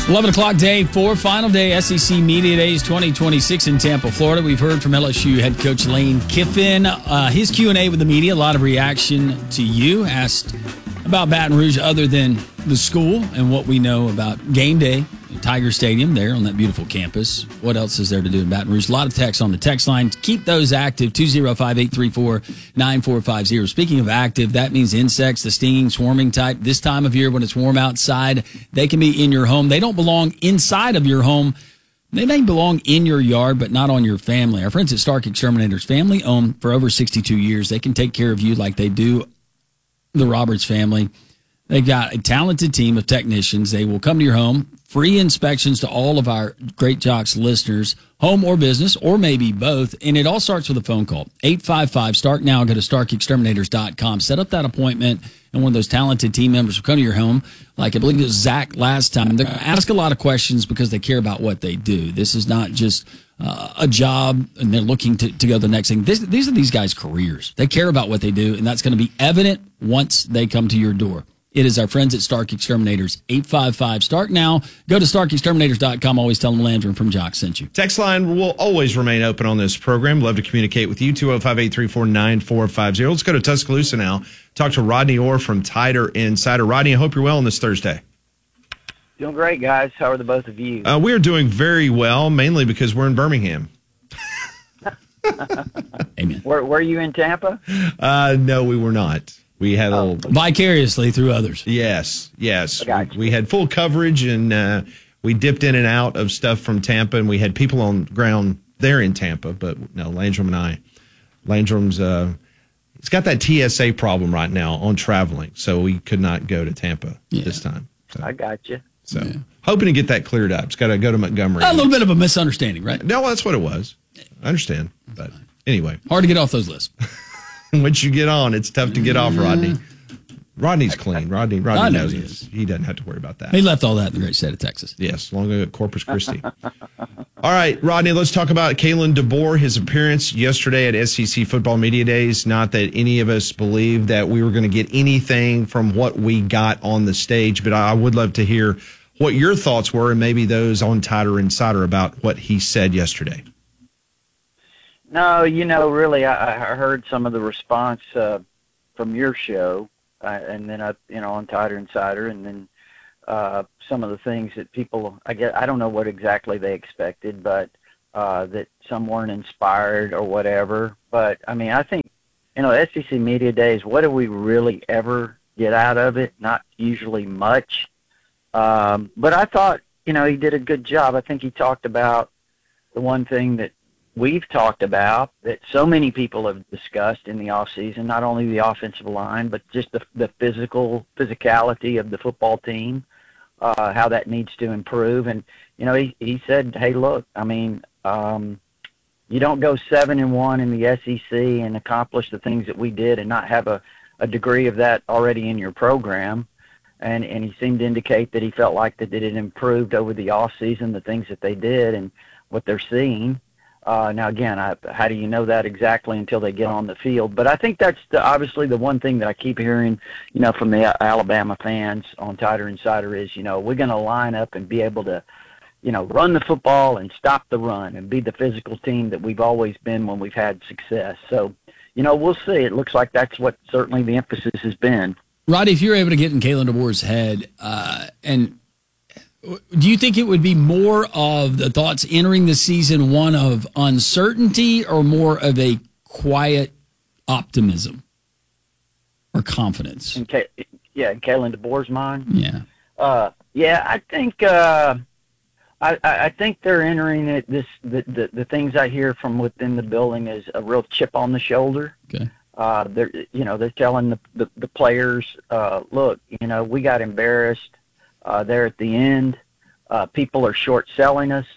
11 o'clock, day 4, final day, SEC Media Days 2026 in Tampa, Florida. We've heard from LSU head coach Lane Kiffin. His Q&A with the media, a lot of reaction to you. Asked about Baton Rouge other than the school and what we know about game day at Tiger Stadium there on that beautiful campus. What else is there to do in Baton Rouge? A lot of text on the text line. Keep those active, 205-834-9450. Speaking of active, that means insects, the stinging, swarming type. This time of year when it's warm outside, they can be in your home. They don't belong inside of your home. They may belong in your yard, but not on your family. Our friends at Stark Exterminators, family owned for over 62 years. They can take care of you like they do the Roberts family. They've got a talented team of technicians. They will come to your home, free inspections to all of our Great Jocks listeners, home or business, or maybe both. And it all starts with a phone call. 855-STARK now. Go to starkexterminators.com. Set up that appointment, and one of those talented team members will come to your home. Like I believe it was Zach last time. They're going to ask a lot of questions because they care about what they do. This is not just a job and they're looking to go the next thing. These are these guys' careers. They care about what they do, and that's going to be evident once they come to your door. It is our friends at Stark Exterminators, 855-STARK now. Go to starkexterminators.com. Always tell them Landry from Jock sent you. Text line will always remain open on this program. Love to communicate with you, 205-834-9450. Let's go to Tuscaloosa now. Talk to Rodney Orr from Tiger Insider. Rodney, I hope you're well on this Thursday. Doing great, guys. How are the both of you? We are doing very well, mainly because we're in Birmingham. Amen. Were you in Tampa? No, we were not. We had a little vicariously through others. Yes. We had full coverage, and we dipped in and out of stuff from Tampa, and we had people on ground there in Tampa. But no, Landrum and I. Landrum's he's got that TSA problem right now on traveling, so we could not go to Tampa this time. So, I got you. So hoping to get that cleared up. It's got to go to Montgomery. A little bit of a misunderstanding, right? No, that's what it was. I understand, but anyway, hard to get off those lists. Once you get on, it's tough to get off, Rodney. Rodney's clean. Rodney knows this. He doesn't have to worry about that. He left all that in the great state of Texas. Yes, long ago at Corpus Christi. All right, Rodney, let's talk about Kalen DeBoer, his appearance yesterday at SEC Football Media Days. Not that any of us believed that we were going to get anything from what we got on the stage, but I would love to hear what your thoughts were and maybe those on Tiger Insider about what he said yesterday. No, really, I heard some of the response from your show, and then on Tiger Insider, and then some of the things that people, I don't know what exactly they expected, but that some weren't inspired or whatever. But I mean, I think SEC Media Days, what do we really ever get out of it? Not usually much. But I thought he did a good job. I think he talked about the one thing that we've talked about, that so many people have discussed in the offseason, not only the offensive line, but just the physicality of the football team, how that needs to improve. And, he said, hey, look, I mean, you don't go 7-1 in the SEC and accomplish the things that we did and not have a degree of that already in your program. And he seemed to indicate that he felt like that it improved over the offseason, the things that they did and what they're seeing. Now, again, how do you know that exactly until they get on the field? But I think that's obviously the one thing that I keep hearing, from the Alabama fans on Tiger Insider is, we're going to line up and be able to, run the football and stop the run and be the physical team that we've always been when we've had success. So, we'll see. It looks like that's what certainly the emphasis has been. Roddy, if you're able to get in Kalen DeBoer's head, and do you think it would be more of the thoughts entering the season one of uncertainty or more of a quiet optimism or confidence? In Kalen DeBoer's mind? Yeah. I think I think they're entering it. The things I hear from within the building is a real chip on the shoulder. Okay. They're telling the players, look, we got embarrassed there at the end. People are short selling us.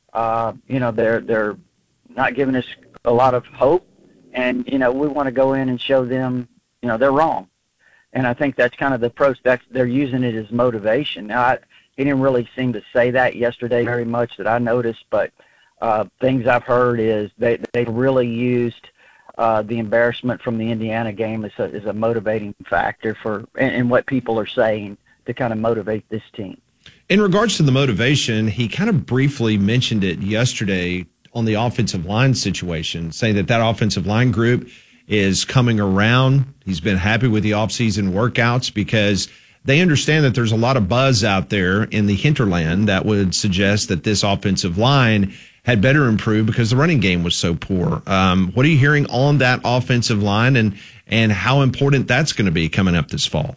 They're not giving us a lot of hope, and we want to go in and show them, they're wrong. And I think that's kind of the approach. They're using it as motivation. Now, he didn't really seem to say that yesterday very much that I noticed, but things I've heard is they really used the embarrassment from the Indiana game as a motivating factor and what people are saying to kind of motivate this team. In regards to the motivation, he kind of briefly mentioned it yesterday on the offensive line situation, saying that offensive line group is coming around. He's been happy with the offseason workouts because they understand that there's a lot of buzz out there in the hinterland that would suggest that this offensive line had better improve because the running game was so poor. What are you hearing on that offensive line and how important that's going to be coming up this fall?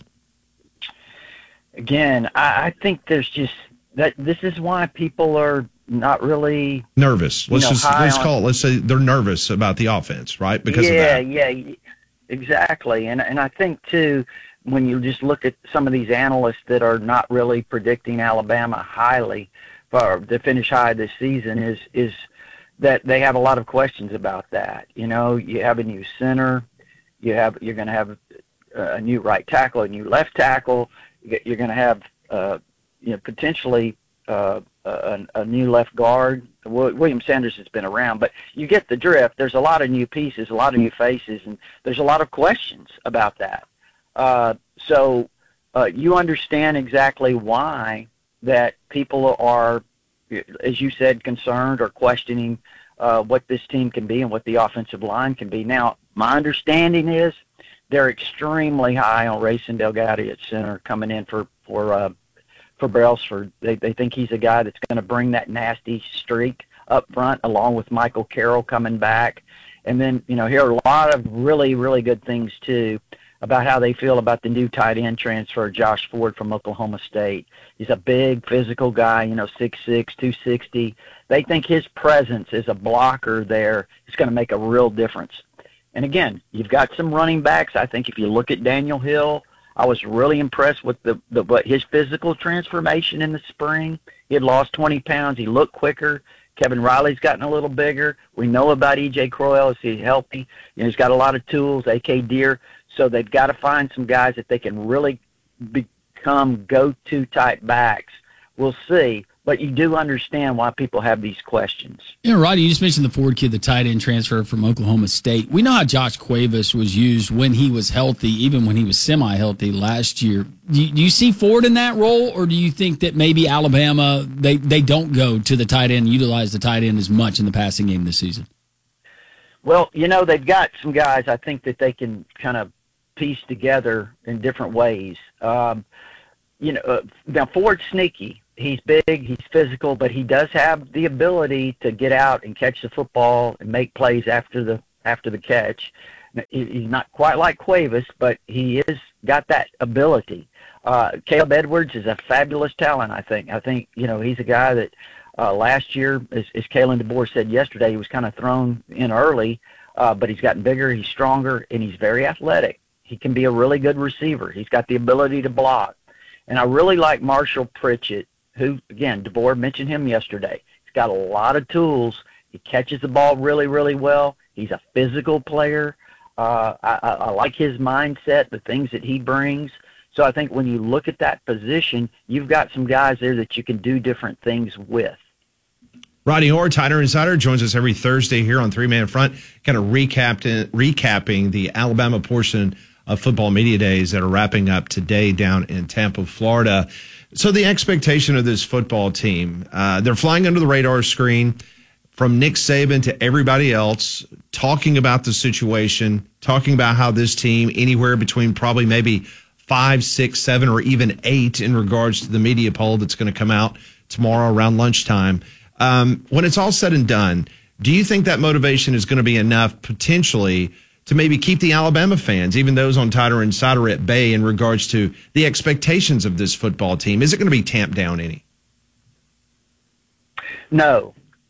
Again, I think there's just that this is why people are not really nervous. Let's call it. Let's say they're nervous about the offense, right? Because of that. Yeah, exactly. And I think too, when you just look at some of these analysts that are not really predicting Alabama highly to finish high this season is that they have a lot of questions about that. You know, you have a new center, you're going to have a new right tackle, a new left tackle. You're going to have potentially a new left guard. William Sanders has been around, but you get the drift. There's a lot of new pieces, a lot of new faces, and there's a lot of questions about that. So you understand exactly why that people are, as you said, concerned or questioning what this team can be and what the offensive line can be. Now, my understanding is they're extremely high on Rayson Delgado at center coming in for Brailsford. They think he's a guy that's going to bring that nasty streak up front, along with Michael Carroll coming back. And then, hear a lot of really, really good things, too, about how they feel about the new tight end transfer, Josh Ford from Oklahoma State. He's a big physical guy, 6'6", 260. They think his presence as a blocker there is going to make a real difference. And again, you've got some running backs. I think if you look at Daniel Hill, I was really impressed with his physical transformation in the spring. He had lost 20 pounds. He looked quicker. Kevin Riley's gotten a little bigger. We know about E.J. Croyle. Is he healthy? He's got a lot of tools, A.K. Deer. So they've got to find some guys that they can really become go-to type backs. We'll see. But you do understand why people have these questions. Roddy, you just mentioned the Ford kid, the tight end transfer from Oklahoma State. We know how Josh Cuevas was used when he was healthy, even when he was semi-healthy last year. Do you see Ford in that role, or do you think that maybe Alabama, they don't go to the tight end, utilize the tight end as much in the passing game this season? Well, they've got some guys I think that they can kind of piece together in different ways. Now Ford's sneaky. He's big, he's physical, but he does have the ability to get out and catch the football and make plays after the catch. He's not quite like Cuevas, but he is got that ability. Caleb Edwards is a fabulous talent, I think. He's a guy that last year, as Kalen DeBoer said yesterday, he was kind of thrown in early, but he's gotten bigger, he's stronger, and he's very athletic. He can be a really good receiver. He's got the ability to block. And I really like Marshall Pritchett, who, again, DeBoer mentioned him yesterday. He's got a lot of tools. He catches the ball really, really well. He's a physical player. I like his mindset, the things that he brings. So I think when you look at that position, you've got some guys there that you can do different things with. Rodney Orr, Tighter Insider, joins us every Thursday here on Three Man Front, kind of recapping the Alabama portion of Football Media Days that are wrapping up today down in Tampa, Florida. So the expectation of this football team, they're flying under the radar screen from Nick Saban to everybody else, talking about the situation, talking about how this team, anywhere between probably maybe 5, 6, 7, or even 8 in regards to the media poll that's going to come out tomorrow around lunchtime. When it's all said and done, do you think that motivation is going to be enough potentially to maybe keep the Alabama fans, even those on Tighter Insider, at bay in regards to the expectations of this football team? Is it going to be tamped down any? No,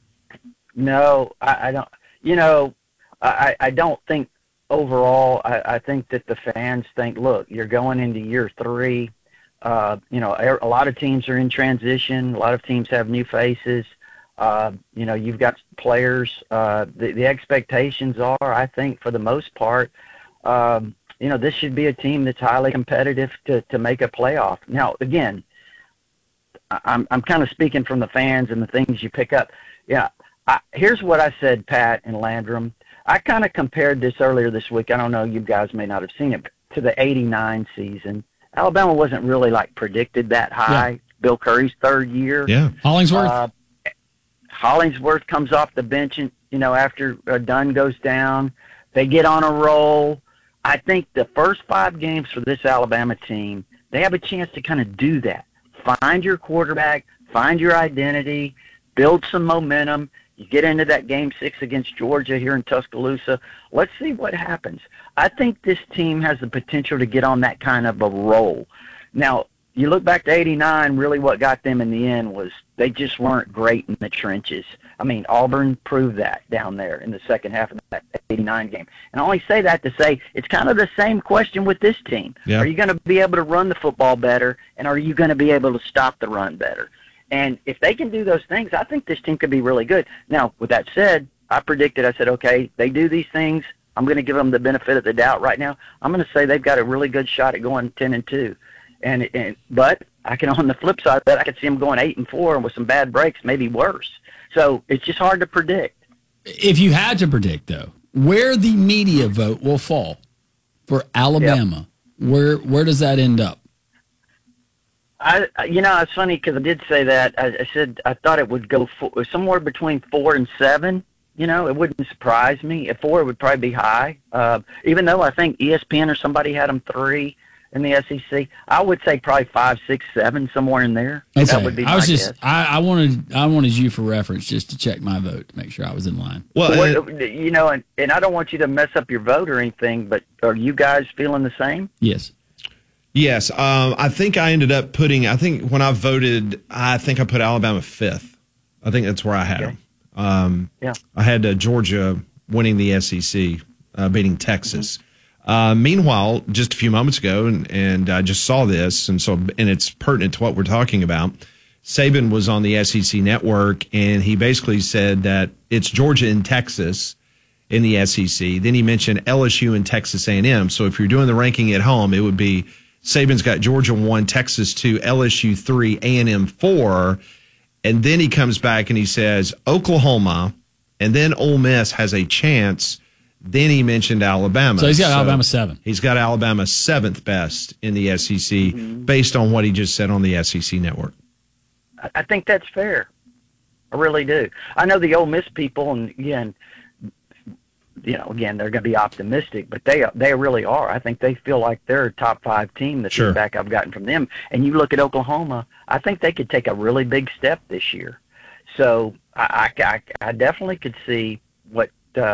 I don't. I don't think overall. I think that the fans think, look, you're going into year 3. A lot of teams are in transition. A lot of teams have new faces. You've got players. The expectations are, I think, for the most part, this should be a team that's highly competitive to make a playoff. Now, again, I'm kind of speaking from the fans and the things you pick up. Yeah, here's what I said, Pat and Landrum. I kind of compared this earlier this week. I don't know, you guys may not have seen it, to the '89 season. Alabama wasn't really predicted that high Bill Curry's third year. Yeah. Hollingsworth. Hollingsworth comes off the bench, and after Dunn goes down, they get on a roll. I think the first 5 games for this Alabama team, they have a chance to kind of do that. Find your quarterback, find your identity, build some momentum. You get into that Game 6 against Georgia here in Tuscaloosa. Let's see what happens. I think this team has the potential to get on that kind of a roll. Now, you look back to 89, really what got them in the end was they just weren't great in the trenches. I mean, Auburn proved that down there in the second half of that 89 game. And I only say that to say it's kind of the same question with this team. Yeah. Are you going to be able to run the football better, and are you going to be able to stop the run better? And if they can do those things, I think this team could be really good. Now, with that said, I said, okay, they do these things. I'm going to give them the benefit of the doubt right now. I'm going to say they've got a really good shot at going 10-2. But I can, on the flip side of that, I could see them going 8-4 and with some bad breaks, maybe worse. So it's just hard to predict. If you had to predict, though, where the media vote will fall for Alabama, where does that end up? It's funny because I did say that. I said I thought it would go somewhere between 4 and 7. It wouldn't surprise me. At 4, it would probably be high. Even though I think ESPN or somebody had them 3 in the SEC, I would say probably 5, 6, 7, somewhere in there. Okay. That would be my guess. I wanted you for reference just to check my vote to make sure I was in line. Well, and I don't want you to mess up your vote or anything, but are you guys feeling the same? Yes. Yes. I think I ended up when I voted, I think I put Alabama 5th. I think that's where I had them. I had Georgia winning the SEC, beating Texas. Meanwhile, just a few moments ago, and I just saw this, and it's pertinent to what we're talking about. Saban was on the SEC network, and he basically said that it's Georgia and Texas in the SEC. Then he mentioned LSU and Texas A&M. So if you're doing the ranking at home, it would be Saban's got Georgia 1, Texas 2, LSU 3, A&M 4. And then he comes back and he says Oklahoma, and then Ole Miss has a chance. Then he mentioned Alabama. So he's got Alabama 7. He's got Alabama 7th best in the SEC based on what he just said on the SEC network. I think that's fair. I really do. I know the Ole Miss people, and again, they're going to be optimistic, but they really are. I think they feel like they're a top 5 team. The feedback I've gotten from them. And you look at Oklahoma, I think they could take a really big step this year. So I definitely could see what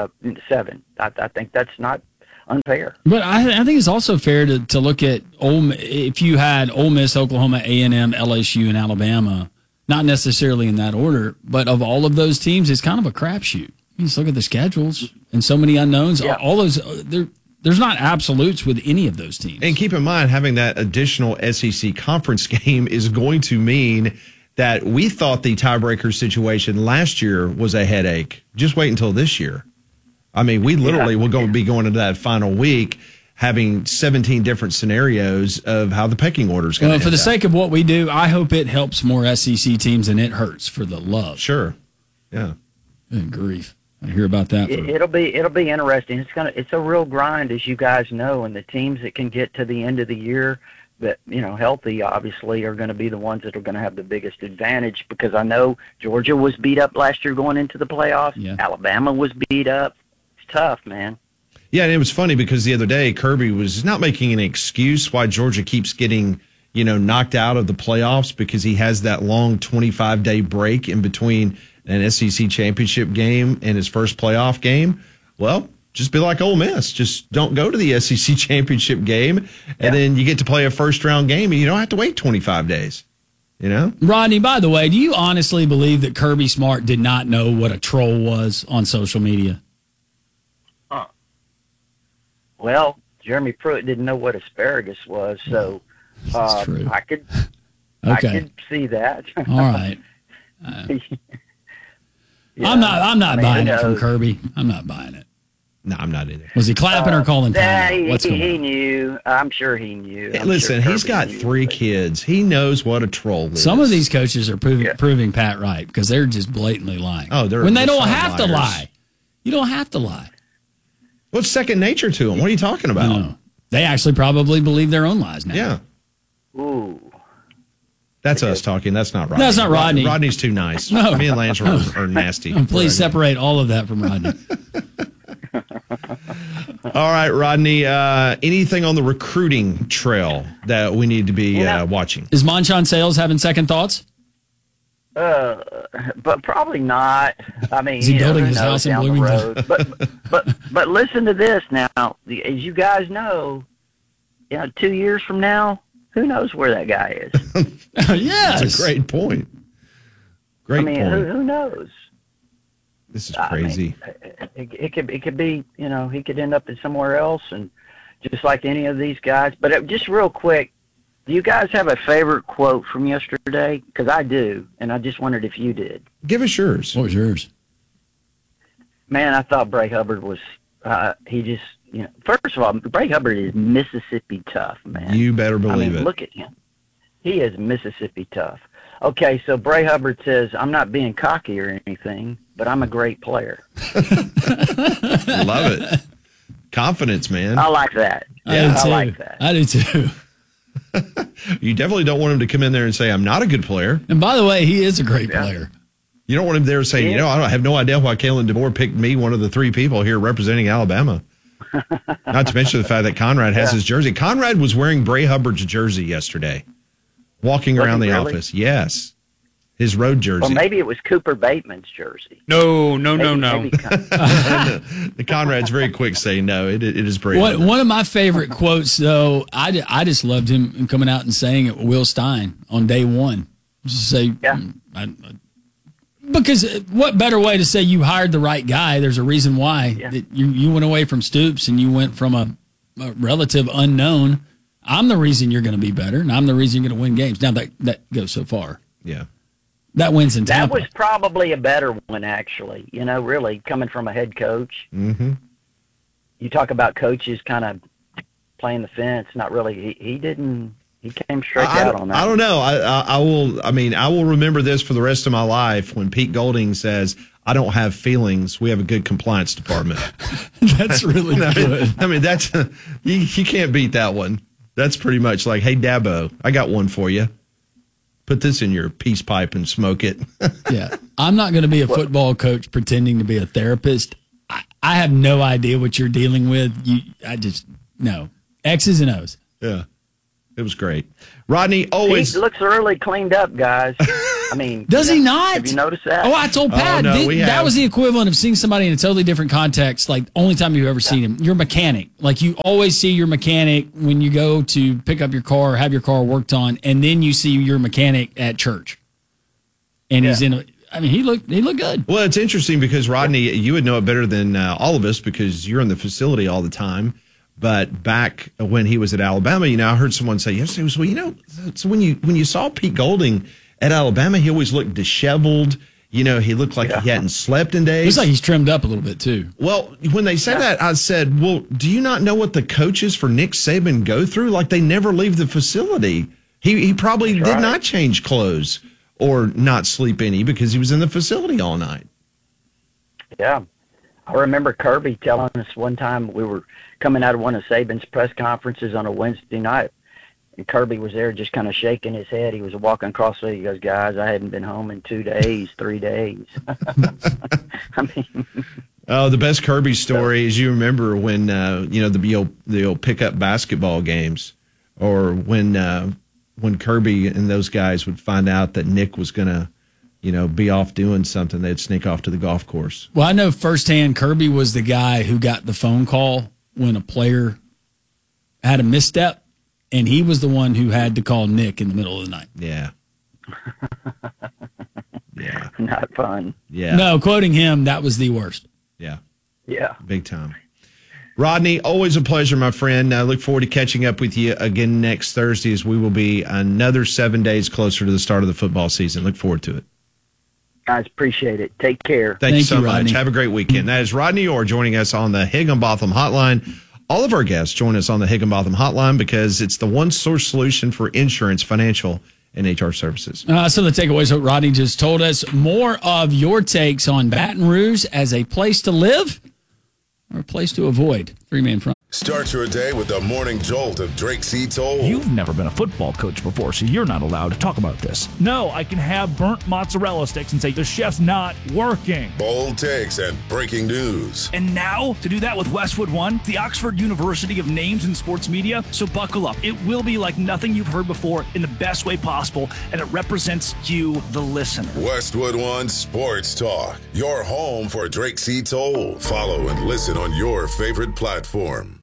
7. I think that's not unfair. But I think it's also fair to look at if you had Ole Miss, Oklahoma, A&M, LSU, and Alabama, not necessarily in that order, but of all of those teams, it's kind of a crapshoot. You just look at the schedules and so many unknowns. Yeah. All those there's not absolutes with any of those teams. And keep in mind, having that additional SEC conference game is going to mean that we thought the tiebreaker situation last year was a headache. Just wait until this year. I mean, we literally will be going into that final week having 17 different scenarios of how the pecking order is going to end. For the sake of what we do, I hope it helps more SEC teams than it hurts for the love. Sure. Yeah. Good grief. I hear about that. It'll be interesting. It's a real grind, as you guys know, and the teams that can get to the end of the year that, healthy, obviously, are going to be the ones that are going to have the biggest advantage, because I know Georgia was beat up last year going into the playoffs. Yeah. Alabama was beat up. Tough, man. Yeah, and it was funny because the other day Kirby was not making an excuse why Georgia keeps getting, knocked out of the playoffs, because he has that long 25-day break in between an SEC championship game and his first playoff game. Well, just be like Ole Miss. Just don't go to the SEC championship game, and then you get to play a first-round game, and you don't have to wait 25 days. Rodney, by the way, do you honestly believe that Kirby Smart did not know what a troll was on social media? Well, Jeremy Pruitt didn't know what asparagus was, so I could see that. All right. I'm not buying it from Kirby. I'm not buying it. No, I'm not either. Was he clapping or calling time? What's going on? He knew. I'm sure he knew. Listen, he's got 3 kids. He knows what a troll is. Some of these coaches are proving Pat right, because they're just blatantly lying. Oh, when they don't have to lie. You don't have to lie. Well, it's second nature to them. What are you talking about? No. They actually probably believe their own lies now. Yeah. Ooh. That's us talking. That's not Rodney. That's not Rodney. Rodney's too nice. No. Me and Lance are nasty. Please separate all of that from Rodney. All right, Rodney. Anything on the recruiting trail that we need to be watching? Is Monchon Sales having second thoughts? But probably not. I mean, Is he building his who knows house in down the Bloomington? road. But listen to this now. As you guys know, 2 years from now, who knows where that guy is? Yes. That's a great point. Great point. Who knows? This is crazy. It could be, he could end up in somewhere else, and just like any of these guys. But just real quick, do you guys have a favorite quote from yesterday? Because I do, and I just wondered if you did. Give us yours. What was yours? Man, I thought Bray Hubbard was. He just, first of all, Bray Hubbard is Mississippi tough, man. You better believe it. Look at him. He is Mississippi tough. Okay, so Bray Hubbard says, "I'm not being cocky or anything, but I'm a great player." Love it. Confidence, man. I like that. I like that. I do too. You definitely don't want him to come in there and say, "I'm not a good player." And by the way, he is a great player. You don't want him there saying, I have no idea why Kalen DeBoer picked me, one of the three people here representing Alabama. Not to mention the fact that Conrad has his jersey. Conrad was wearing Bray Hubbard's jersey yesterday, walking around the office. Yes. His road jersey. Or maybe it was Cooper Bateman's jersey. No. The Conrad's very quick saying no. It is Bray Hubbard. One of my favorite quotes, though, I just loved him coming out and saying it, Will Stein, on day one. Just say, because what better way to say you hired the right guy? There's a reason why. That you went away from Stoops and you went from a relative unknown. I'm the reason you're going to be better, and I'm the reason you're going to win games. Now, that goes so far. Yeah. That wins in Tampa. That was probably a better one, actually, really, coming from a head coach. Mm-hmm. You talk about coaches kind of playing the fence. Not really. He didn't. He came straight out on that. I don't know. I will remember this for the rest of my life when Pete Golding says, "I don't have feelings. We have a good compliance department." That's really good. I mean, that's you can't beat that one. That's pretty much like, "Hey, Dabo, I got one for you. Put this in your peace pipe and smoke it." Yeah. I'm not going to be a football coach pretending to be a therapist. I have no idea what you're dealing with. No. X's and O's. Yeah. It was great. Rodney always. He looks really cleaned up, guys. I mean. Does he not? Have you noticed that? Oh, I told Pat. That was the equivalent of seeing somebody in a totally different context, like only time you've ever seen him. Your mechanic. Like you always see your mechanic when you go to pick up your car or have your car worked on, and then you see your mechanic at church. And he's in he looked good. Well, it's interesting because, Rodney, you would know it better than all of us because you're in the facility all the time. But back when he was at Alabama, I heard someone say yesterday, so when you saw Pete Golding at Alabama, he always looked disheveled. He looked like he hadn't slept in days. Looks like he's trimmed up a little bit, too. Well, when they said that, I said, well, do you not know what the coaches for Nick Saban go through? Like, they never leave the facility. He probably did not change clothes or not sleep any because he was in the facility all night. Yeah. I remember Kirby telling us one time we were coming out of one of Saban's press conferences on a Wednesday night, and Kirby was there just kind of shaking his head. He was walking across the way. He goes, "Guys, I hadn't been home in 2 days, 3 days." I mean. Oh, the best Kirby story is you remember when, the old pickup basketball games, or when Kirby and those guys would find out that Nick was going to, be off doing something, they'd sneak off to the golf course. Well, I know firsthand Kirby was the guy who got the phone call when a player had a misstep, and he was the one who had to call Nick in the middle of the night. Yeah. Yeah. Not fun. Yeah. No, quoting him, that was the worst. Yeah. Yeah. Big time. Rodney, always a pleasure, my friend. I look forward to catching up with you again next Thursday as we will be another 7 days closer to the start of the football season. Look forward to it. Guys, appreciate it. Take care. Thank you so Rodney. much. Have a great weekend. That is Rodney Orr joining us on the Higginbotham Hotline. All of our guests join us on the Higginbotham Hotline because it's the one source solution for insurance, financial, and HR services. So the takeaways what Rodney just told us. More of your takes on Baton Rouge as a place to live or a place to avoid. 3-man front. Start your day with the morning jolt of Drake C. Toll. You've never been a football coach before, so you're not allowed to talk about this. No, I can have burnt mozzarella sticks and say the chef's not working. Bold takes and breaking news. And now, to do that with Westwood One, the Oxford University of Names in Sports Media. So buckle up. It will be like nothing you've heard before in the best way possible, and it represents you, the listener. Westwood One Sports Talk. Your home for Drake C. Toll. Follow and listen on your favorite platform.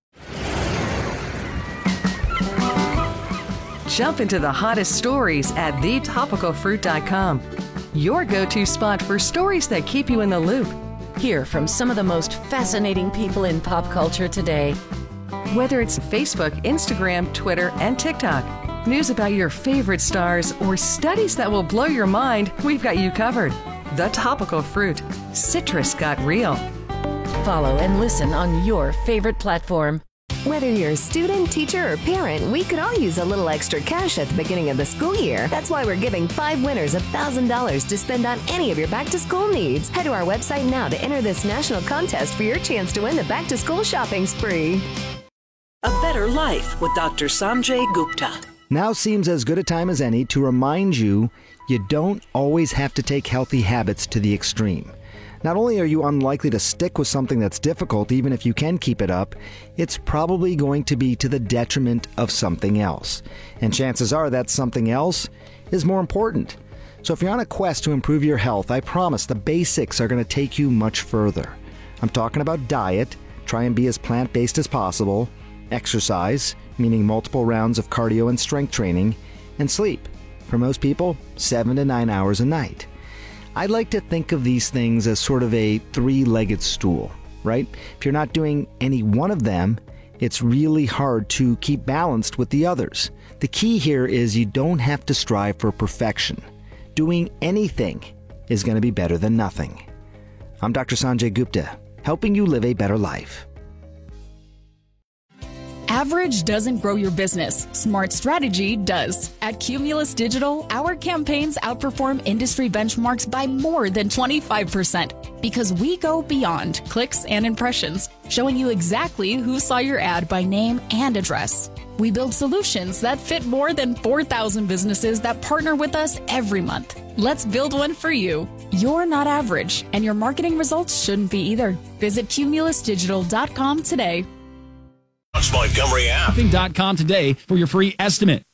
Jump into the hottest stories at thetopicalfruit.com. Your go-to spot for stories that keep you in the loop. Hear from some of the most fascinating people in pop culture today. Whether it's Facebook, Instagram, Twitter, and TikTok, news about your favorite stars, or studies that will blow your mind, we've got you covered. The Topical Fruit. Citrus got real. Follow and listen on your favorite platform. Whether you're a student, teacher, or parent, we could all use a little extra cash at the beginning of the school year. That's why we're giving 5 winners $1,000 to spend on any of your back-to-school needs. Head to our website now to enter this national contest for your chance to win the back-to-school shopping spree. A Better Life with Dr. Sanjay Gupta. Now seems as good a time as any to remind you don't always have to take healthy habits to the extreme. Not only are you unlikely to stick with something that's difficult, even if you can keep it up, it's probably going to be to the detriment of something else. And chances are that something else is more important. So if you're on a quest to improve your health, I promise the basics are going to take you much further. I'm talking about diet, try and be as plant-based as possible, exercise, meaning multiple rounds of cardio and strength training, and sleep. For most people, 7 to 9 hours a night. I like to think of these things as sort of a 3-legged stool, right? If you're not doing any one of them, it's really hard to keep balanced with the others. The key here is you don't have to strive for perfection. Doing anything is going to be better than nothing. I'm Dr. Sanjay Gupta, helping you live a better life. Average doesn't grow your business. Smart strategy does. At Cumulus Digital, our campaigns outperform industry benchmarks by more than 25% because we go beyond clicks and impressions, showing you exactly who saw your ad by name and address. We build solutions that fit more than 4,000 businesses that partner with us every month. Let's build one for you. You're not average, and your marketing results shouldn't be either. Visit cumulusdigital.com today. Montgomery app. Roofing.com today for your free estimate.